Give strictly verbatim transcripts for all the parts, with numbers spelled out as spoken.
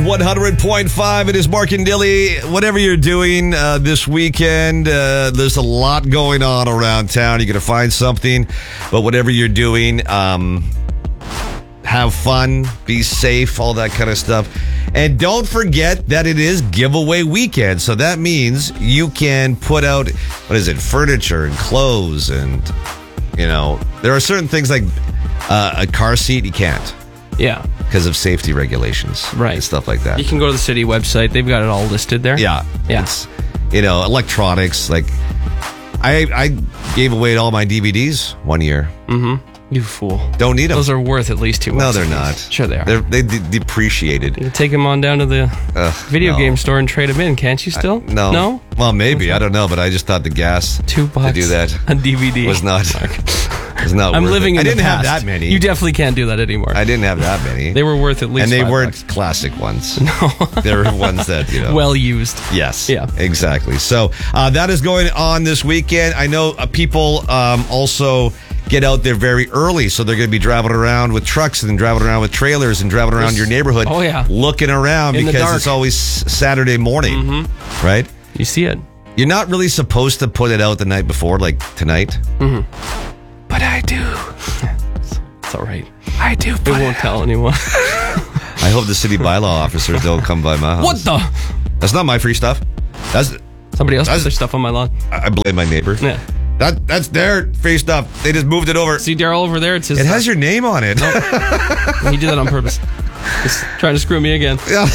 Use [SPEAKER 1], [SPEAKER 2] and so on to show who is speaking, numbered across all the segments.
[SPEAKER 1] one hundred point five. It is Mark and Dilly. Whatever you're doing uh, this weekend, uh, there's a lot going on around town. You're going to find something. But whatever you're doing, um, have fun, be safe, all that kind of stuff. And don't forget that it is giveaway weekend. So that means you can put out, what is it, furniture and clothes. And, you know, there are certain things like uh, a car seat you can't.
[SPEAKER 2] Yeah.
[SPEAKER 1] Because of safety regulations.
[SPEAKER 2] Right.
[SPEAKER 1] And stuff like that.
[SPEAKER 2] You can go to the city website. They've got it all listed there.
[SPEAKER 1] Yeah.
[SPEAKER 2] Yeah.
[SPEAKER 1] It's, you know, electronics. Like, I I gave away all my D V Ds one year.
[SPEAKER 2] Mm-hmm. You fool.
[SPEAKER 1] Don't need them.
[SPEAKER 2] Those are worth at least two bucks.
[SPEAKER 1] No, they're not.
[SPEAKER 2] Sure they are.
[SPEAKER 1] They're, they de- depreciated.
[SPEAKER 2] You can take them on down to the
[SPEAKER 1] Ugh,
[SPEAKER 2] video
[SPEAKER 1] no.
[SPEAKER 2] game store and trade them in, can't you still?
[SPEAKER 1] I, no.
[SPEAKER 2] No?
[SPEAKER 1] Well, maybe. I don't know, but I just thought the gas
[SPEAKER 2] Two bucks
[SPEAKER 1] to do that
[SPEAKER 2] on D V D.
[SPEAKER 1] was not, was not
[SPEAKER 2] I'm
[SPEAKER 1] worth
[SPEAKER 2] living
[SPEAKER 1] it.
[SPEAKER 2] in
[SPEAKER 1] I
[SPEAKER 2] the
[SPEAKER 1] didn't
[SPEAKER 2] past.
[SPEAKER 1] have that many.
[SPEAKER 2] You definitely can't do that anymore.
[SPEAKER 1] I didn't have that many.
[SPEAKER 2] They were worth at least
[SPEAKER 1] And they
[SPEAKER 2] five
[SPEAKER 1] weren't
[SPEAKER 2] bucks.
[SPEAKER 1] classic ones.
[SPEAKER 2] No.
[SPEAKER 1] They were ones that, you know.
[SPEAKER 2] Well used.
[SPEAKER 1] Yes.
[SPEAKER 2] Yeah.
[SPEAKER 1] Exactly. So uh, that is going on this weekend. I know uh, people um, also get out there very early, so they're going to be driving around with trucks and driving around with trailers and driving around your neighborhood.
[SPEAKER 2] Oh, yeah.
[SPEAKER 1] Looking around
[SPEAKER 2] In the
[SPEAKER 1] because
[SPEAKER 2] dark.
[SPEAKER 1] it's always Saturday morning, mm-hmm. right?
[SPEAKER 2] You see it.
[SPEAKER 1] You're not really supposed to put it out the night before, like tonight.
[SPEAKER 2] Mm-hmm.
[SPEAKER 1] But I do.
[SPEAKER 2] It's all right.
[SPEAKER 1] I do.
[SPEAKER 2] We won't tell anyone.
[SPEAKER 1] I hope the city bylaw officers don't come by my house.
[SPEAKER 2] What the?
[SPEAKER 1] That's not my free stuff. That's
[SPEAKER 2] Somebody else
[SPEAKER 1] That's-
[SPEAKER 2] put their stuff on my lawn.
[SPEAKER 1] I I blame my neighbor.
[SPEAKER 2] Yeah.
[SPEAKER 1] That that's their free stuff. They just moved it over.
[SPEAKER 2] See Daryl over there? It's his
[SPEAKER 1] It has
[SPEAKER 2] stuff.
[SPEAKER 1] your name on it.
[SPEAKER 2] He did that on purpose. Just trying to screw me again.
[SPEAKER 1] Yeah.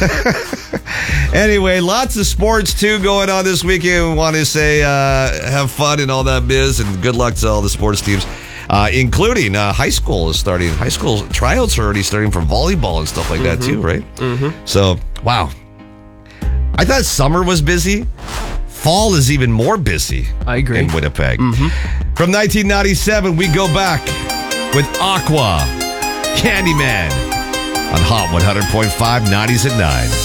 [SPEAKER 1] Anyway, lots of sports too going on this weekend. We want to say uh, have fun and all that biz, and good luck to all the sports teams, uh, including uh, high school is starting. High school tryouts are already starting for volleyball and stuff like that too, right? Mm-hmm. So, wow. I thought summer was busy. Fall is even more busy.
[SPEAKER 2] I agree.
[SPEAKER 1] In Winnipeg. Mm-hmm. From nineteen ninety-seven, we go back with Aqua, Candyman, on Hot one hundred point five, nineties at nine.